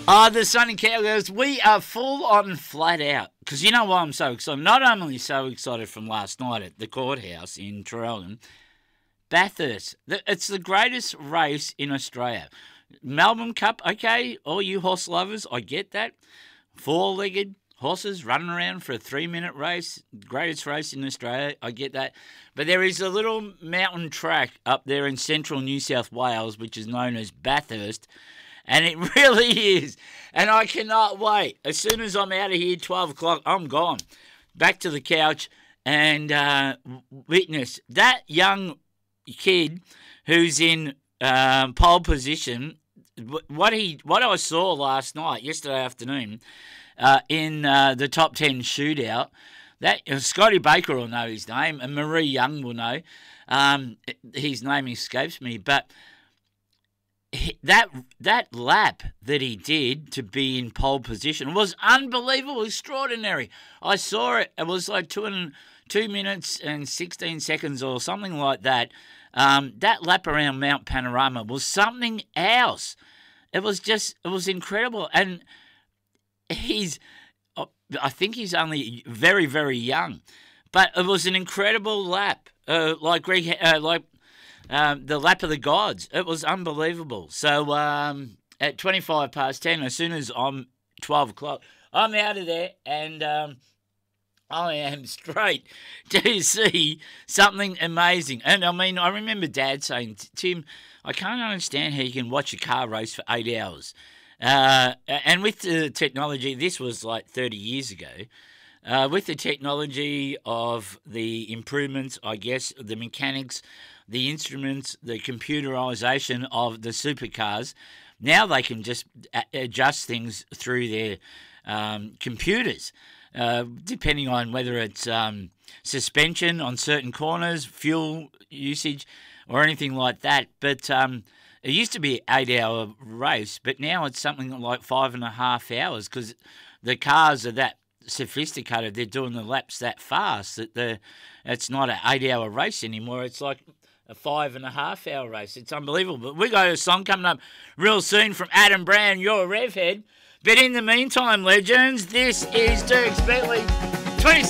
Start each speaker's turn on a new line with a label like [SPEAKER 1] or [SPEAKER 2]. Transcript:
[SPEAKER 1] Oh, the Sunny Cowgirls, we are full on flat out. Because you know why I'm so excited? Not only so excited from last night at the courthouse in Traralgon, Bathurst. It's the greatest race in Australia. Melbourne Cup, okay, all you horse lovers, I get that. Four-legged horses running around for a 3-minute race, greatest race in Australia, I get that. But there is a little mountain track up there in central New South Wales, which is known as Bathurst, and it really is. And I cannot wait. As soon as I'm out of here, 12 o'clock, I'm gone. Back to the couch and witness that young kid who's in pole position. What I saw yesterday afternoon, in the top 10 shootout, that Scotty Baker will know his name, and Marie Young will know. His name escapes me, but that lap that he did to be in pole position was unbelievable, extraordinary. I saw it. It was like 2 minutes and 16 seconds or something like that. That lap around Mount Panorama was something else. It was incredible. And I think he's only very, very young. But it was an incredible lap, like the lap of the gods. It was unbelievable. So at 25 past 10, as soon as I'm 12 o'clock, I'm out of there and I am straight to see something amazing. And I mean, I remember Dad saying, Tim, I can't understand how you can watch a car race for 8 hours. And with the technology, this was like 30 years ago, with the technology of the improvements, I guess, the mechanics, the instruments, the computerisation of the supercars, now they can just adjust things through their computers. Depending on whether it's suspension on certain corners, fuel usage, or anything like that. But it used to be an 8-hour race, but now it's something like 5.5 hours because the cars are that sophisticated. They're doing the laps that fast that it's not an 8-hour race anymore. It's like a 5.5 hour race. It's unbelievable. But we got a song coming up real soon from Adam Brown, Your Revhead. But in the meantime, legends, this is Dirks Bentley, 26.